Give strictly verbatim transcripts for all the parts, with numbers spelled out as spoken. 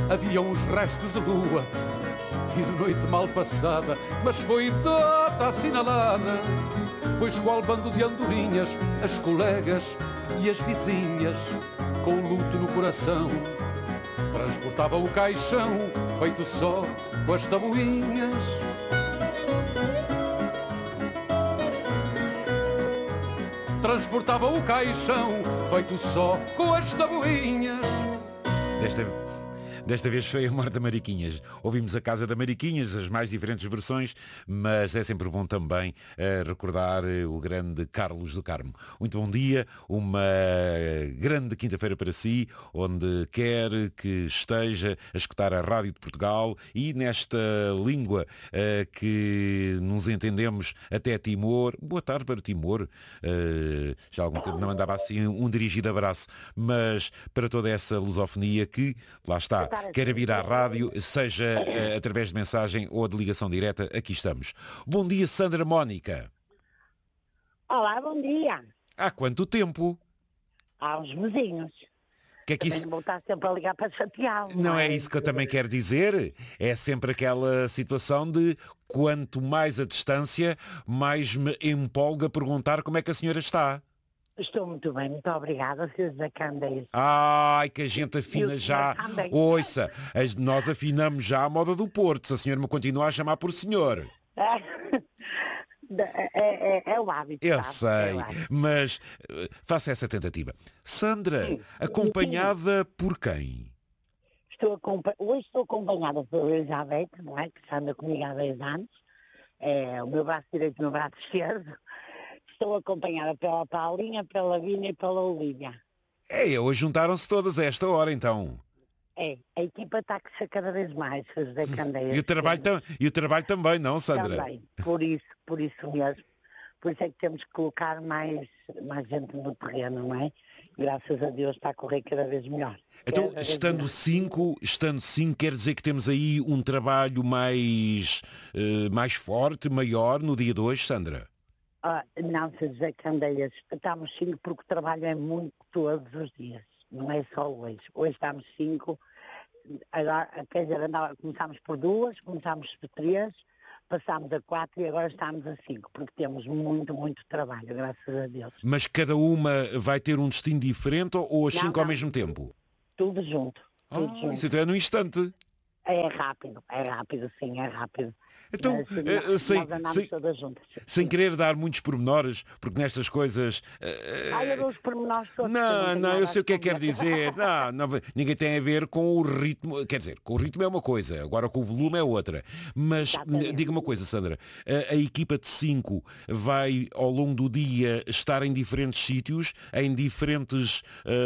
havia uns restos de lua e de noite mal passada, mas foi data assinalada, pois qual bando de andorinhas, as colegas e as vizinhas, com o luto no coração, transportavam o caixão feito só com as tabuinhas. Transportavam o caixão feito só com as tabuinhas. Desta, desta vez foi a morte da Mariquinhas. Ouvimos a Casa da Mariquinhas, as mais diferentes versões, mas é sempre bom também uh, recordar uh, o grande Carlos do Carmo. Muito bom dia, uma grande quinta-feira para si, onde quer que esteja a escutar a Rádio de Portugal e nesta língua uh, que nos entendemos até Timor. Boa tarde para Timor. Uh, já há algum tempo não mandava assim um dirigido abraço, mas para toda essa lusofonia que, lá está, quer vir à rádio, seja uh, através de mensagem ou de ligação direta, aqui estamos. Bom dia, Sandra Mónica. Olá, bom dia. Há quanto tempo? Há uns mesinhos. Que é que Também isso... não vou estar sempre a ligar para chateá-lo. Não é isso que eu também quero dizer. É sempre aquela situação de quanto mais a distância, mais me empolga perguntar como é que a senhora está. Estou muito bem, muito obrigada, senhor José Candeias. Ai, que a gente afina já. Ouça, as- nós afinamos já a moda do Porto. Se a senhora me continua a chamar por senhor. É, é, é, é o hábito. Eu sabe? sei, É o hábito. mas eh, faça essa tentativa. Sandra, Sim. acompanhada por quem? Estou acompa- Hoje estou acompanhada pela Elizabeth, não é? Que anda comigo há dez anos. É o meu braço direito e o meu braço esquerdo. Estou acompanhada pela Paulinha, pela Vina e pela Olívia. É, hoje juntaram-se todas a esta hora, então. É, a equipa está a crescer cada vez mais, senhor José Candeias. E o trabalho, tam- e o trabalho também, não, Sandra? Também, por isso, por isso mesmo. Por isso é que temos que colocar mais, mais gente no terreno, não é? Graças a Deus está a correr cada vez melhor. Então, Cada vez estando melhor. cinco, estando cinco, quer dizer que temos aí um trabalho mais, eh, mais forte, maior no dia de hoje, Sandra? Ah, não, senhor José Candeias, estamos cinco porque o trabalho é muito todos os dias. Não é só hoje. Hoje estamos cinco. Agora, quer dizer, andava- começámos por duas, começámos por três, passámos a quatro e agora estamos a cinco, porque temos muito, muito trabalho, graças a Deus. Mas cada uma vai ter um destino diferente ou ou as Não, cinco ao não. mesmo tempo? Tudo junto. Tudo Ah, junto. isso então é no instante. É rápido, é rápido, sim, é rápido. Então, Mas, eh, nós, sem- nós andamos sem- todas juntas. Sem querer dar muitos pormenores, porque nestas coisas... eh, Ai, eu dou os pormenores todos. Não, tenho não, nada eu a sei o que é que quer responder. dizer. Não, não, ninguém tem a ver com o ritmo. Quer dizer, com o ritmo é uma coisa, agora com o volume é outra. Mas Exatamente. diga uma coisa, Sandra, a, a equipa de cinco vai ao longo do dia estar em diferentes sítios, em diferentes,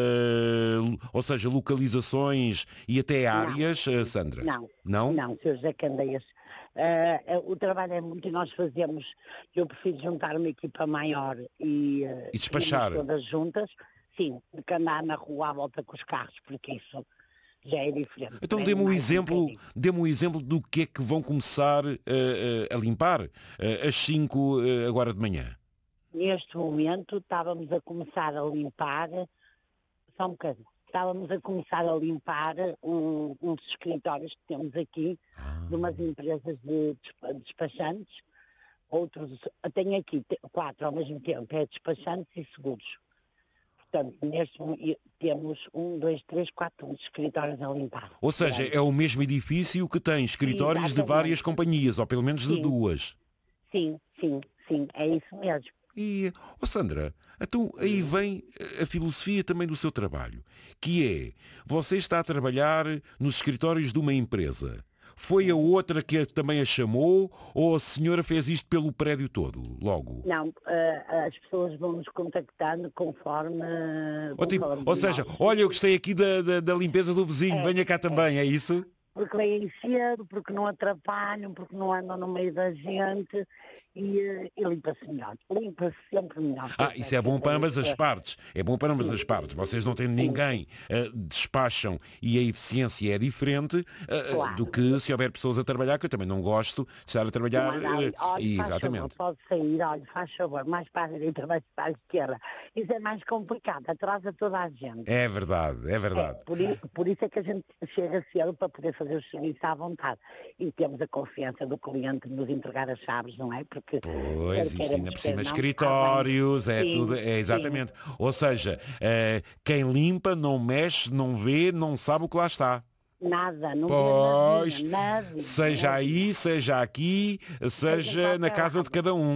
eh, ou seja, localizações e até áreas, eh, Sandra? Não, Não? não, senhor José Candeias. Ah, ah, o trabalho é muito e nós fazemos, eu prefiro juntar uma equipa maior e, ah, E despachar. irmos todas juntas, sim, do que andar na rua à volta com os carros, porque isso já é diferente. Então É dê-me um mais exemplo, bocadinho. dê-me um exemplo do que é que vão começar eh, eh, a limpar eh, às cinco eh, agora de manhã. Neste momento estávamos a começar a limpar, só um bocadinho, estávamos a começar a limpar um, uns escritórios que temos aqui, de umas empresas de despa- despachantes, outros, eu tenho aqui te- quatro ao mesmo tempo, é despachantes e seguros. Portanto, neste momento temos um, dois, três, quatro escritórios a limpar. Ou seja, é o mesmo edifício que tem escritórios de Exatamente. várias companhias, ou pelo menos de Sim. duas. Sim, sim, sim, é isso mesmo. E, oh Sandra, então aí vem a filosofia também do seu trabalho, que é, você está a trabalhar nos escritórios de uma empresa. Foi a outra que a- também a chamou ou a senhora fez isto pelo prédio todo, logo? Não, ah, as pessoas vão nos contactando conforme... Ou, tipo, conforme ou seja, nós. olha, eu gostei aqui da, da, da limpeza do vizinho, É, venha cá também, é isso? porque vêm cedo, porque não atrapalham, porque não andam no meio da gente e, eh, e limpa-se melhor. Limpa-se sempre melhor. Ah, isso é bom para ambas as partes. É bom para ambas as partes. Vocês não têm ninguém, uh, despacham e a eficiência é diferente uh, Claro. do que se houver pessoas a trabalhar, que eu também não gosto de estar a trabalhar. Não anda ali, uh, olha, faz exatamente. favor, pode sair, olha, faz favor, mais para a direita, mais para a esquerda. Isso é mais complicado, atrasa toda a gente. É verdade, é verdade. É, por, i- por isso é que a gente chega cedo para poder fazer o serviço à vontade. E temos a confiança do cliente de nos entregar as chaves, não é? Porque Pois, quer isto ainda queiramos, por quer cima, não, escritórios, é Sim, tudo, é sim. exatamente. Ou seja, uh, quem limpa, não mexe, não vê, não sabe o que lá está. Nada, não Pois, vê nada, nada. seja aí, seja aqui, seja na casa de cada um.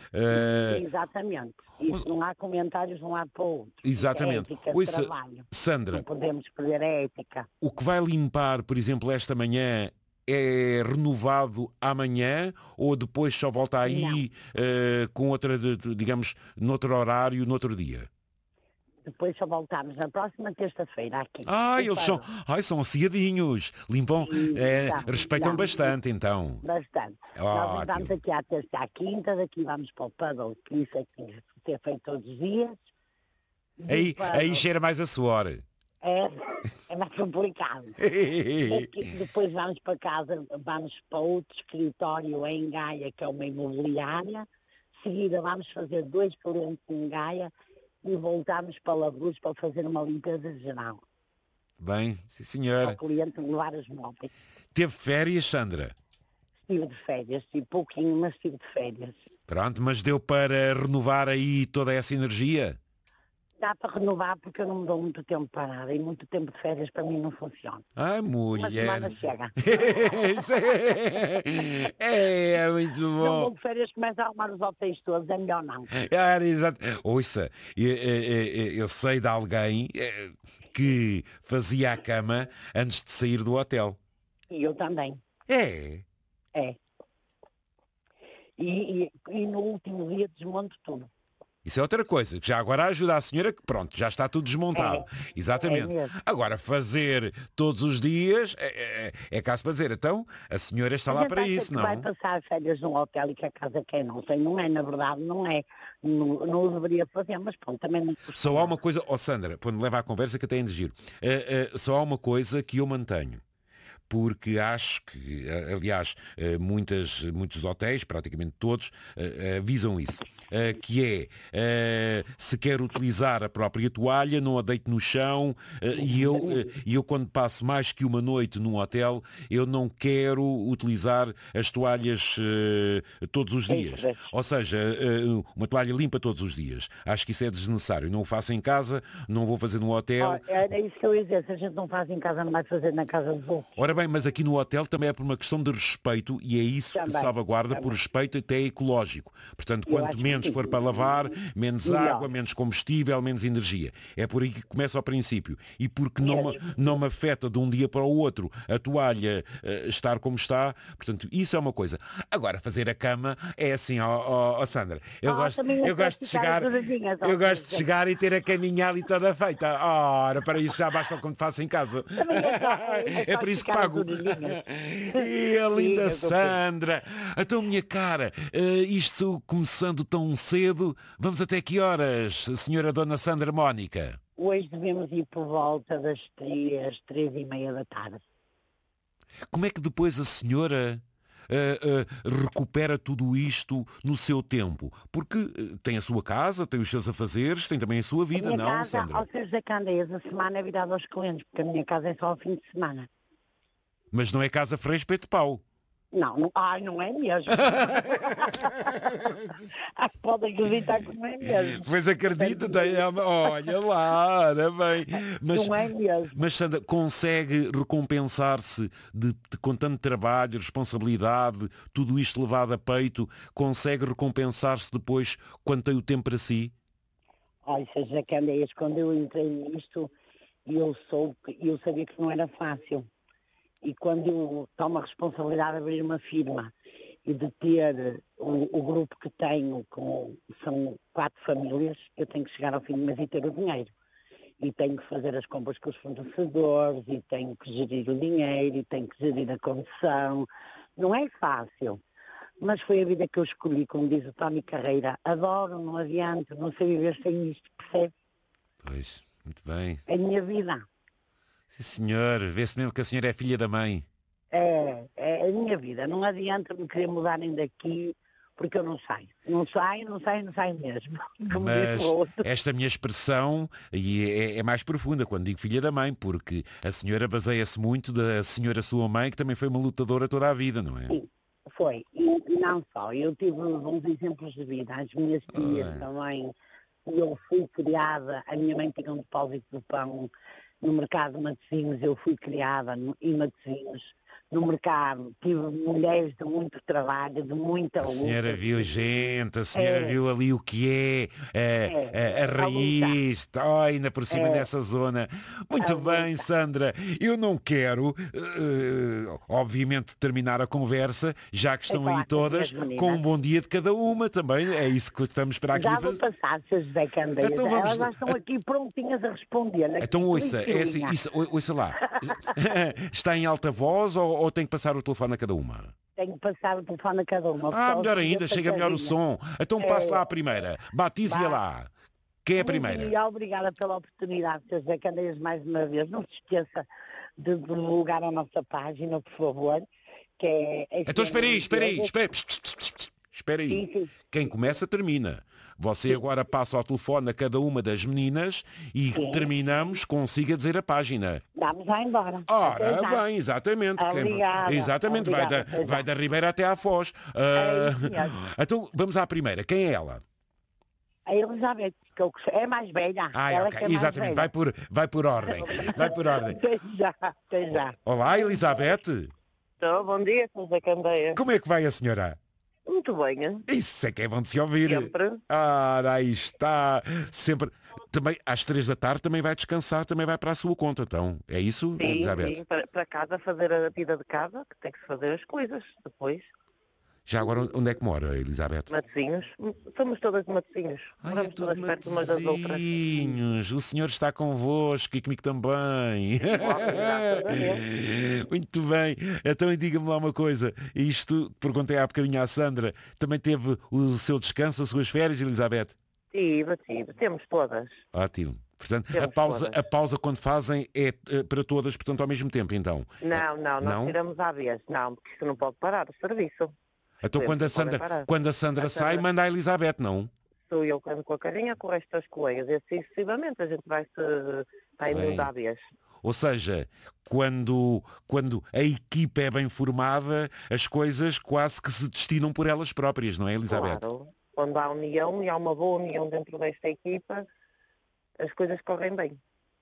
Uh, Exatamente. Isso não há comentários de um lado para o outro. Exatamente. É ética de Ouça, trabalho. Sandra, Não podemos perder a ética. o que vai limpar, por exemplo, esta manhã é renovado amanhã ou depois só volta aí uh, com outra, de- de- digamos, noutro horário, noutro dia? Depois só voltamos na próxima terça-feira aqui. Ah, O eles são, puddle. ai, são assiadinhos. Limpam, eh, Então, respeitam não. bastante, então. Bastante. Nós Ótimo. entramos aqui à terça e à quinta, daqui vamos para o puddle, que isso é que tem que ser feito todos os dias. Do Aí, puddle aí cheira mais a suor. É, é mais complicado. Daqui- depois vamos para casa, vamos para outro escritório em Gaia, que é uma imobiliária. Seguida vamos fazer dois clientes em Gaia e voltamos para Labruz para fazer uma limpeza geral. Bem, sim Ao senhora. cliente levar os móveis. Teve férias, Sandra? Estive de férias, estive pouquinho, mas estive de férias. Pronto, mas deu para renovar aí toda essa energia? Dá para renovar porque eu não me dou muito tempo parada e muito tempo de férias para mim não funciona. Ai, Uma semana mulher. chega. Isso é, é, é muito Não bom. vou de férias, começo a arrumar os hotéis todos, é melhor não. Era exato. Ouça, eu, eu- eu sei de alguém eh, que fazia a cama antes de sair do hotel. E eu também, É. é. E, e- e no último dia desmonto tudo. Isso é outra coisa, que já agora ajuda a senhora que pronto, já está tudo desmontado. É, Exatamente. é mesmo. Agora, fazer todos os dias é, é, é caso para dizer. Então, a senhora está A lá gente para acha isso, que não? vai passar férias num hotel e que a casa quer não sei, não é, na verdade, não é. Não, não o deveria fazer, mas pronto, também não custa Só há nada. uma coisa, ó Sandra, quando leva à conversa que até é de giro, Eh, eh, só há uma coisa que eu mantenho. Porque acho que, eh, aliás, eh, muitas, muitos hotéis, praticamente todos, eh, avisam isso. eh, que é, eh, se quer utilizar a própria toalha, não a deite no chão, eh, e eu, eh, e eu quando passo mais que uma noite num hotel, eu não quero utilizar as toalhas eh, todos os dias. Extras. Ou seja, eh, uma toalha limpa todos os dias. Acho que isso é desnecessário. Não o faço em casa, não vou fazer no hotel. Ó, era isso que eu ia dizer, se a gente não faz em casa, não vai fazer na casa dos outros. Ora bem, mas aqui no hotel também é por uma questão de respeito e é isso que Também, salvaguarda por também. respeito até ecológico. Portanto, Eu quanto acho que menos sim. for para lavar, menos Melhor. água, menos combustível, menos energia. É por aí que começa ao princípio. E porque não, me- Mesmo. não me afeta de um dia para o outro a toalha eh, estar como está, portanto, isso é uma coisa. Agora, fazer a cama é assim, ó, ó, ó, Sandra, eu Ah, gosto, também eu eu gosto de quero ficar chegar, douradinha, só eu para gosto de dizer. chegar e ter a caminha ali toda feita. Ora, para isso já basta como faço em casa. Também é só- é É só por isso que ficar pago. douradinha. E a linda Sim, eu tô Sandra. Então, minha cara, eh, isto começando tão cedo, vamos até que horas, senhora Dona Sandra Mónica? Hoje devemos ir por volta das três, três e meia da tarde. Como é que depois a senhora eh, eh, recupera tudo isto no seu tempo? Porque eh, tem a sua casa, tem os seus afazeres, tem também a sua A vida, minha não, casa, Sandra? ao ser da Candeias, a semana é virada aos clientes, porque a minha casa é só ao fim de semana. Mas não é casa Freixo Peito de Pau. Não, não, ai, não é mesmo. Ah, pode acreditar que não é mesmo. Pois acredito, tem, olha lá, ora bem. Mas, Não é mesmo. mas Sandra, consegue recompensar-se de, de- com tanto trabalho, responsabilidade, tudo isto levado a peito, consegue recompensar-se depois quando tem o tempo para si? Olha, seja Candeias, quando eu entrei nisto, eu soube, que- eu sabia que não era fácil. E quando eu tomo a responsabilidade de abrir uma firma e de ter o, o grupo que tenho, com, são quatro famílias, eu tenho que chegar ao fim do mês e ter o dinheiro. e tenho que fazer as compras com os fornecedores, e tenho que gerir o dinheiro, e tenho que gerir a condução. Não é fácil, mas foi a vida que eu escolhi, como diz o Tony Carreira. Adoro, não adianta, não sei viver sem isto, percebe? Pois, muito bem. É a minha vida. Sim, senhor, vê-se mesmo que a senhora é filha da mãe. É, é a minha vida. Não adianta me querer mudarem daqui, porque eu não saio. Não saio, não saio, não saio mesmo. Como Mas disse o outro. esta minha expressão e é, é mais profunda quando digo filha da mãe, porque a senhora baseia-se muito da senhora sua mãe, que também foi uma lutadora toda a vida, não é? Sim, foi. E e não só. Eu tive bons exemplos de vida. As minhas tias Ah. também. Eu fui criada, a minha mãe tinha um depósito de pão no mercado de Matosinhos, eu fui criada no, em Matosinhos. No mercado, tive mulheres de muito trabalho, de muita A luta. senhora viu gente, a senhora É. viu ali o que é, a, É, a- a a raiz, oh, ainda por cima É. dessa zona. Muito A bem, luta. Sandra. Eu não quero, eh, obviamente, terminar a conversa, já que estão falar aí com as todas, minhas meninas. com um bom dia de cada uma também. É isso que estamos para aqui Já a vou fazer. passar, Sr. José Candeias. Então vamos Elas já lá. estão aqui prontinhas a responder. Aqui, Então ouça, é assim, tranquilinha. isso, ou- ouça lá. Está em alta voz ou, ou tem que passar o telefone a cada uma? Tenho que passar o telefone a cada uma. Ah, só melhor assim, ainda, chega melhor o sentadinha. som. Então passe É. lá a primeira. Batize-a Vá. lá. Quem é a Muito primeira? E obrigada pela oportunidade, Sr. José Candeias, mais uma vez. Não se esqueça de divulgar a nossa página, por favor. Que é Então espera aí, espera aí, Sim, espera, pss, pss, pss, pss, espera aí. sim. Quem começa, termina. Você agora passa ao telefone a cada uma das meninas e Sim. terminamos, consiga dizer a página. Vamos já embora. Até Ora, já. bem, exatamente. Quem- Obrigada, Exatamente, vai, obrigada, da, até já. vai da Ribeira até à Foz. É Ah, isso mesmo. então vamos à primeira. Quem é ela? A Elizabeth, que eu gosto- é mais velha. Ah, Ela ok, que é mais exatamente. velha. Vai por, vai por ordem. Vai por ordem. Até já, até já. Olá, Elizabeth. Estou, bom dia, Sousa Candeia. Como é que vai a senhora? Muito bem, hein? Isso é que é bom de se ouvir. Sempre. Ah, aí está. Sempre. Também às três da tarde também vai descansar, também vai para a sua conta, então. É isso, Sim, Elizabeth? sim, para, para casa fazer a vida de casa, que tem que se fazer as coisas depois. Já agora, onde é que mora, Elizabeth? Matosinhos, somos todas de Matosinhos. Ai, é Moramos tudo todas perto umas das outras. Matosinhos. O senhor está convosco e comigo também. graças a Deus. Muito bem. Então diga-me lá uma coisa. Isto, perguntei há bocadinho à Sandra, também teve o seu descanso, as suas férias, Elizabeth? Tive, tive, temos todas. Ótimo. Portanto, a Temos pausa, todas. a pausa quando fazem é eh, para todas, portanto, ao mesmo tempo, então. Não, não, nós Não? tiramos à vez. Não, porque isso não pode parar, o serviço. Então Podemos, quando a não podem Sandra, parar. quando a Sandra A sai, Sandra- manda a Elizabeth, não? Sou eu que ando com a carinha, com o resto das colegas. E assim sucessivamente a gente vai-se vai Bem. indo à vez. Ou seja, quando, quando a equipa é bem formada, as coisas quase que se destinam por elas próprias, não é, Elizabeth? Claro. Quando há união e há uma boa união dentro desta equipa, as coisas correm bem.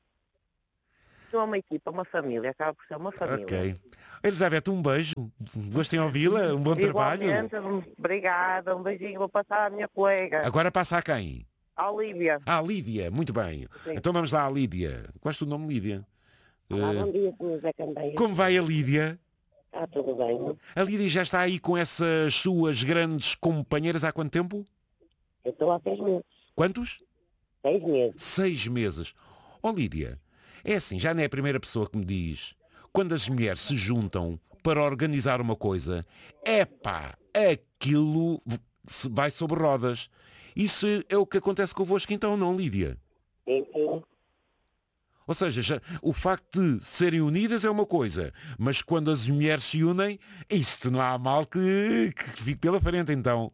Não é uma equipa, é uma família, acaba por ser uma família. Ok. Elizabeth, um beijo. Gostem de ouvi-la. Um bom trabalho. Igualmente, obrigada, um beijinho, vou passar à minha colega, Agora passa a quem? à Lívia. Ah, a Lídia. Muito bem. Sim. Então vamos lá à Lídia. Gosto do nome Lídia. Olá, Eh, bom dia, Sr. José Candeias. como vai a Lídia? Está tudo bem? A Lídia já está aí com essas suas grandes companheiras há quanto tempo? Eu estou há seis meses. Quantos? Seis meses. Seis meses. Ó Lídia, é assim, já não é a primeira pessoa que me diz. Quando as mulheres se juntam para organizar uma coisa, epá, aquilo se vai sobre rodas. Isso é o que acontece convosco então, não, Lídia? Sim, sim. Ou seja, já- o facto de serem unidas é uma coisa, mas quando as mulheres se unem, isto não há mal que, que fique pela frente, então.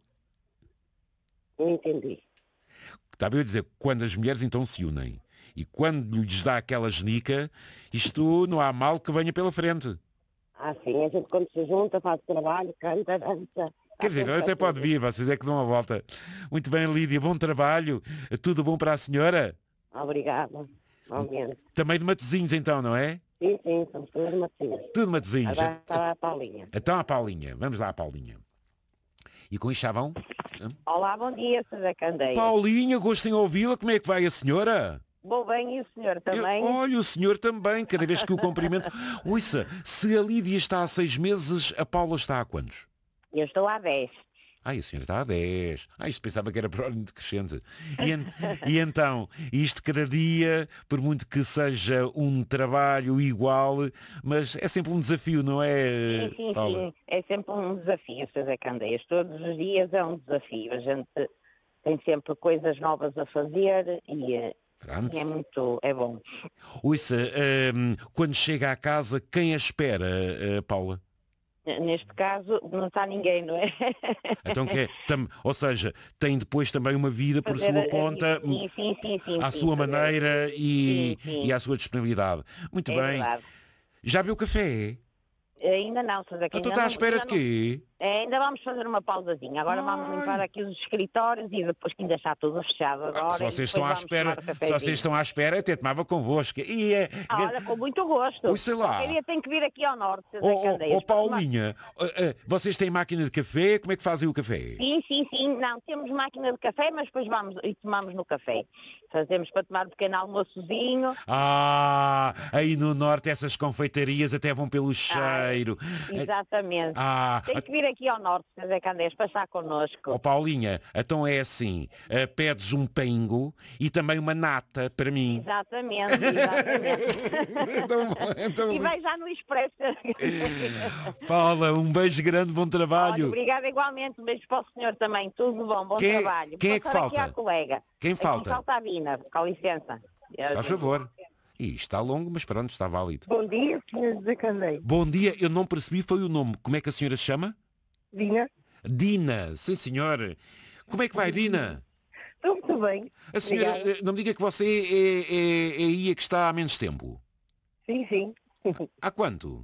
Não entendi. Estava eu a dizer, quando as mulheres então se unem e quando lhes dá aquela genica, isto não há mal que venha pela frente. Ah, sim, a gente quando se junta, faz trabalho, canta, dança. Quer dizer, até pode vir, vocês é que dão a volta. Muito bem, Lídia, bom trabalho. Tudo bom para a senhora? Obrigada. Realmente. Também de Matosinhos então, não é? Sim, sim, somos todas matinhas. Tudo de Matosinhos. Agora está a Paulinha. Então a Paulinha, vamos lá, Paulinha. E com isto já vão? Olá, bom dia, Sr. José Candeias. Paulinha, gostem de ouvi-la, como é que vai a senhora? Vou bem e o senhor Eu- também? olha, o senhor também, cada vez que o cumprimento. Ouça, se a Lídia está há seis meses, a Paula está há quantos? Eu estou há dez. Ai, a senhora está a dez. Ai, isto pensava que era por ordem decrescente. E, en- e então, isto cada dia, por muito que seja um trabalho igual, mas é sempre um desafio, não é, Sim, sim, Paula? sim. É sempre um desafio, Sr. Zé Candeias. Todos os dias é um desafio. A gente tem sempre coisas novas a fazer e, eh, Pronto. e é muito, é bom. Ouça, hum, quando chega à casa, quem a espera, eh, Paula? Neste caso, não está ninguém, não é? Então que é, tam- ou seja, tem depois também uma vida por Fazer sua a- conta, Sim, sim, sim, sim. à sim, sua fazer- maneira e, Sim, sim. e à sua disponibilidade. Muito É bem. verdade. Já viu café? Ainda não, Sr. Zé, que Então tu ainda está à não- espera de ainda não- quê? É, ainda vamos fazer uma pausazinha. Agora vamos Ai. limpar aqui os escritórios e depois que ainda está tudo fechado agora. Se e vocês depois estão à vamos espera, tomar um se cafezinho. vocês estão à espera, até tomava convosco. E é, Ah, olha, com muito gosto. Ui, sei lá. Qualquer dia tem que vir aqui ao norte, Zé Ô, ô, Candeias, ô, para tomar- Paulinha, eh, eh, vocês têm máquina de café? Como é que fazem o café? Sim, sim, sim. Não, temos máquina de café, mas depois vamos e tomamos no café. Fazemos para tomar um pequeno almoçozinho. Ah, aí no norte essas confeitarias até vão pelo cheiro. Exatamente. Ah, Tem que vir aqui ao norte, Zé Candeias, passar connosco. ó Paulinha, então é assim, eh, pedes um tengo e também uma nata para mim. Exatamente, exatamente. Então, então, E vai já no Expresso. Paula, um beijo grande, bom Olha, trabalho. obrigada igualmente. Um beijo para o senhor também. Tudo bom, bom Quem é- trabalho. quem é que Passar aqui falta? à colega. Quem Aqui falta? falta a Vina, com licença. Faz favor. Ih, está longo, mas pronto, está válido. Bom dia, senhor Zé Candeias. Bom dia, eu não percebi, foi o nome. Como é que a senhora se chama? Dina, Dina, sim senhor. Como é que vai, Dina? estou muito bem. A senhora, Obrigada. eh, não me diga que você é, é, é aí a que está há menos tempo. Sim, sim. Há quanto?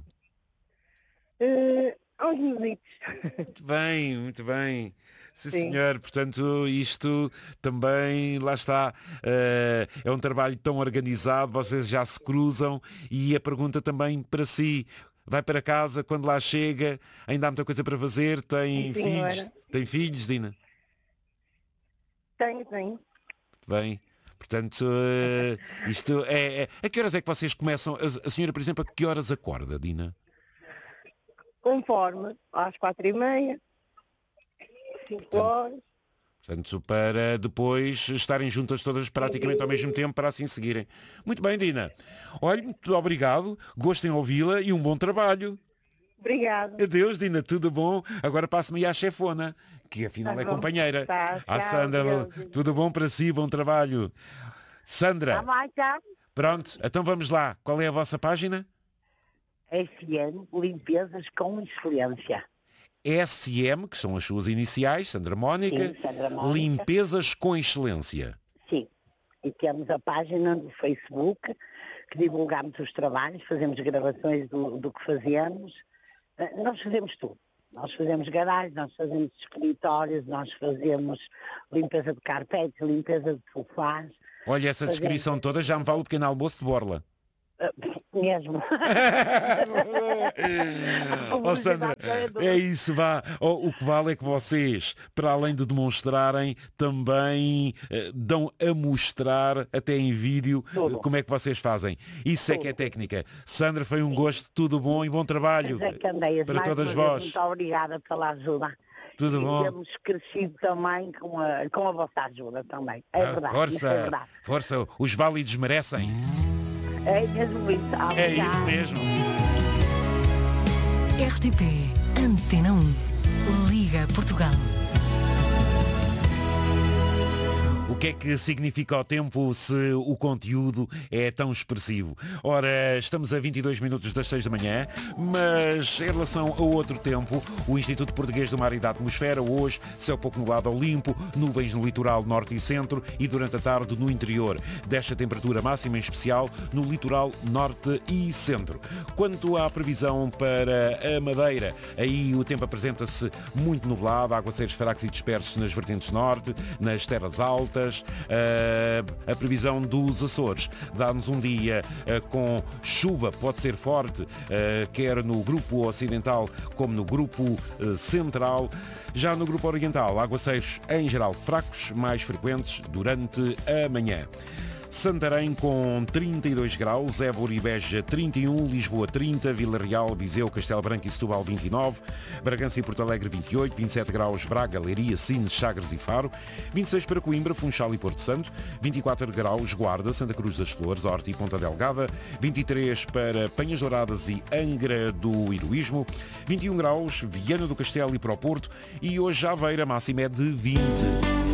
Uh, há uns minutos. Muito bem, muito bem. Sim, Sim. senhor. Portanto, isto também, lá está, eh, é um trabalho tão organizado, vocês já se cruzam e a pergunta também para si. Vai para casa, quando lá chega, ainda há muita coisa para fazer, tem Sim, filhos, senhora. tem filhos, Dina? Tenho, tenho. Bem, portanto, eh, isto é, é... A que horas é que vocês começam? A, a senhora, por exemplo, a que horas acorda, Dina? Conforme, às quatro e meia, cinco horas. Portanto, para depois estarem juntas todas praticamente ao mesmo tempo para assim seguirem. Muito bem, Dina. Olha, muito obrigado, gostem de ouvi-la e um bom trabalho. Obrigada. Adeus, Dina, tudo bom? Agora passo-me aí à chefona, que afinal Tá é bom. companheira. Tá, À tchau, Sandra, Deus. tudo bom para si, bom trabalho. Sandra, Tá bem, tá? pronto, então vamos lá. Qual é a vossa página? S N, limpezas com excelência. S M, que são as suas iniciais, Sandra Mónica, Sim, Sandra Mónica. Limpezas com Excelência. Sim. E temos a página no Facebook, que divulgamos os trabalhos, fazemos gravações do, do que fazemos. Eh, Nós fazemos tudo. Nós fazemos garagens, nós fazemos escritórios, nós fazemos limpeza de carpetes, limpeza de sofás. Olha, essa Fazemos. descrição toda já me vale o pequeno almoço de borla. Eh, Mesmo. Ó Sandra, é isso, vá. Oh, o que vale é que vocês, para além de demonstrarem, também eh, dão a mostrar, até em vídeo, Tudo. eh, como é que vocês fazem. Isso é que é técnica. Sandra, foi um gosto, tudo bom e bom trabalho Zé Candeias, para mais todas uma vez, vós. muito obrigada pela ajuda. Tudo e bom? temos crescido também com a, com a vossa ajuda também. É Ah, verdade, força, isso é verdade. força, os válidos merecem. É mesmo isso. É Obrigada. isso mesmo. R T P Antena um. Liga Portugal. O que é que significa o tempo se o conteúdo é tão expressivo? Ora, estamos a vinte e dois minutos das seis da manhã, mas em relação ao outro tempo, o Instituto Português do Mar e da Atmosfera, hoje, céu pouco nublado ao limpo, nuvens no litoral norte e centro e durante a tarde no interior. Desta temperatura máxima em especial no litoral norte e centro. Quanto à previsão para a Madeira, aí o tempo apresenta-se muito nublado, aguaceiros fracos e dispersos nas vertentes norte, nas terras altas. Uh, a previsão dos Açores dá-nos um dia uh, com chuva, pode ser forte, uh, quer no grupo ocidental como no grupo uh, central. Já no grupo oriental, aguaceiros em geral fracos, mais frequentes durante a manhã. Santarém com trinta e dois graus, Évora e Beja trinta e um, Lisboa trinta, Vila Real, Viseu, Castelo Branco e Setúbal vinte e nove, Bragança e Porto Alegre vinte e oito, vinte e sete graus Braga, Leiria, Sines, Sagres e Faro, vinte e seis para Coimbra, Funchal e Porto Santo, vinte e quatro graus Guarda, Santa Cruz das Flores, Horta e Ponta Delgada, vinte e três para Penhas Douradas e Angra do Heroísmo, vinte e um graus Viana do Castelo e para o Porto e hoje Aveira, máxima é de vinte.